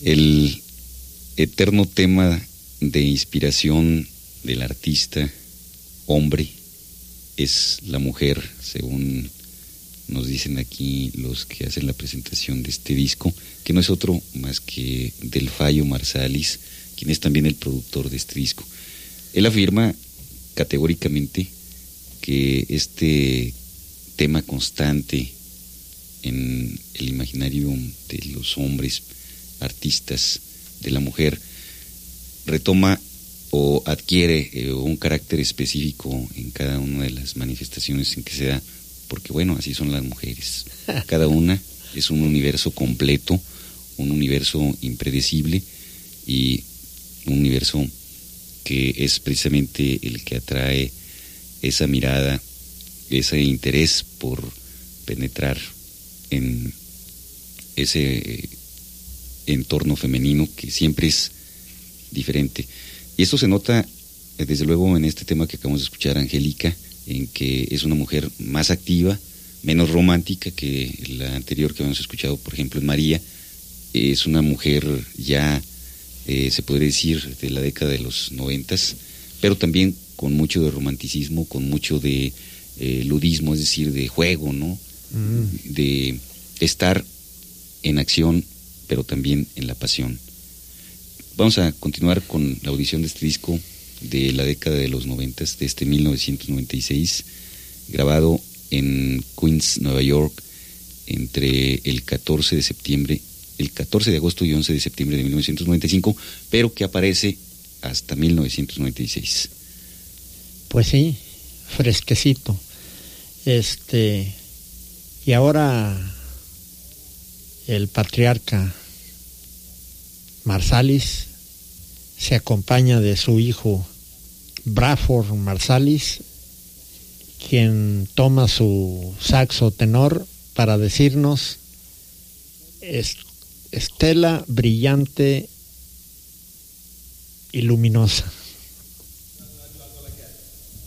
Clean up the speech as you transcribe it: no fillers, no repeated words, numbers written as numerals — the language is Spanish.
El eterno tema de inspiración del artista hombre es la mujer, según nos dicen aquí los que hacen la presentación de este disco, que no es otro más que Delfayo Marsalis, quien es también el productor de este disco. Él afirma categóricamente que este tema constante en el imaginario de los hombres artistas, de la mujer, retoma o adquiere un carácter específico en cada una de las manifestaciones en que se da, porque bueno, así son las mujeres. Cada una es un universo completo, un universo impredecible y un universo que es precisamente el que atrae esa mirada, ese interés por penetrar en ese entorno femenino que siempre es diferente. Y esto se nota desde luego en este tema que acabamos de escuchar, Angélica, en que es una mujer más activa, menos romántica que la anterior que habíamos escuchado, por ejemplo, en María. Es una mujer ya, se podría decir, de la década de los 90, pero también con mucho de romanticismo, con mucho de ludismo, es decir, de juego, ¿no? De estar en acción, pero también en la pasión. Vamos a continuar con la audición de este disco de la década de los 90, de este 1996, grabado en Queens, Nueva York, entre el 14 de agosto y 11 de septiembre de 1995, pero que aparece hasta 1996. Pues sí, fresquecito. Y ahora el patriarca Marsalis se acompaña de su hijo Bradford Marsalis, quien toma su saxo tenor para decirnos: estela brillante y luminosa.